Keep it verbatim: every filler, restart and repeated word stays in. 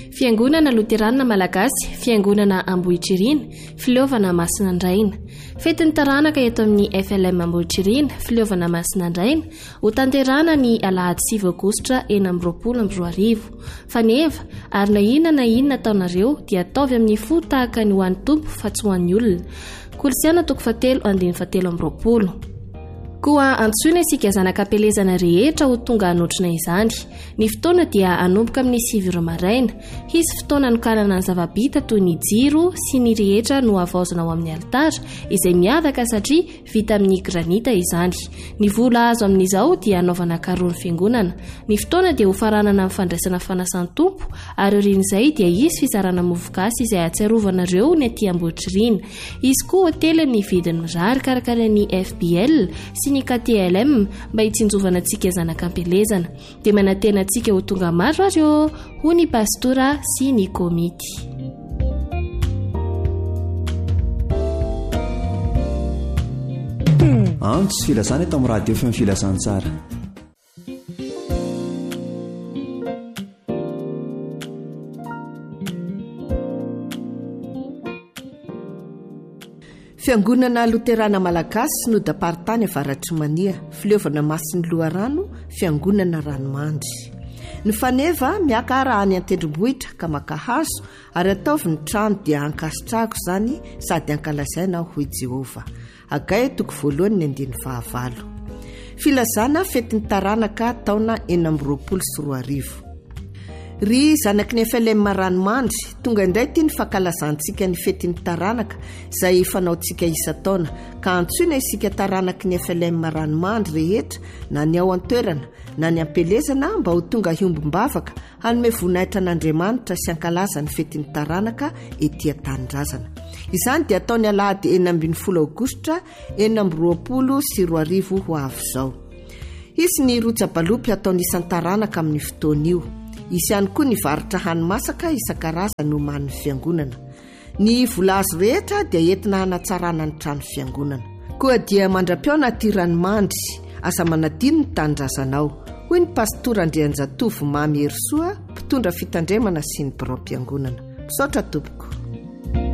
Fiangonana Loterana Malagasy, Fiangonana Ambohitririna, Filovana Masinandraina. Fetin'ny taranaka eto amin'ny F L M Ambohitririna, Filovana Masinandraina, ho tanterana ny Alahady sivy Aogositra enina amby roapolo amby roa arivo. Faneva, ary na inona na inona ataonareo dia ataovy amin'ny fo tahaka ny ho an'ny tompo fa tsy ho an'ny olona. Kolosiana toko fahatelo andiny fahatelo amby roapolo. Koa antsoina isika zanakam-pelezana rehetra ho tonga hanotrina izany. Ny fotoana dia anomboka amin'ny sivy iro maraina. Hisy fotoana anokanana ny zava-bita toy ny jiro sy ny rehetra no avaozana ao amin'ny altara, izay miavaka satria vita amin'ny granita izany. Ny vola azo amin'izao dia anaovana karony fiangonana. Ny fotoana dia ho faranana amin'ny fandraisana fanasan'ny tompo, ary orin'izay dia hisy fizarana mofogasy izay atsiarovana ireo ny aty Ambohitririna. Izy koa hotely amin'ny vidiny mirary karakara-ny F B L sy ny K T L M mba hitsinjovana antsika zanakam-pelezana. Dia manantena antsika ho tonga maro ary eo ho ny pastora sy ny komity. Antso filazana eto amin'ny radio feo filazantsara. Fiangonana Loterana Malagasy no daparitany avaratry mania, Filovana Masin'ny Loharano, Fiangonana Ranomandry. Ny faneva miaka arahany an-tendrombohitra ka maka hazo ary ataovy ny trano dia ankasitrahako zany sady ankalazaina hoy Jehova. Agay toko voalohany ny andiny fahavalo. Filazana fetin'ny taranaka taona enina amby roapolo sy roa arivo. Ry zanaky ny F L M Ranomandry, tonga indray ty ny fankalazantsika ny fetin'ny taranaka izay fanaontsika isa-taona, ka antsoina isika taranaky ny F L M Ranomandry rehetra na ny ao an-toerana na ny ampelezana mba ho tonga hiomby-mbavaka hanome voninahitra an'Andriamanitra sy ankalaza ny fetin'ny taranaka etỳ an-tanindrazana. Izany dia ataony Alahady enina ambin'ny folo Aogositra enina amby roapolo sy roa arivo ho avy zao. Isy ny roja-balopy ataony isan-taranaka amin'ny fotoana io. Isy ihany koa ny varitra hani-masaka isan-karazany no omanin'ny fiangonana. Ny vola azo rehetra dia entina hanatsarana ny trano fiangonana. Koa dia mandra-piaona ty Ranomandry, asa manadino ny tanindrazanao. Hoy ny pastora Andrianjatovo Mamy Herosoa, mpitondra fitandremana sy ny birao-piangonana. Misaotra tompoko.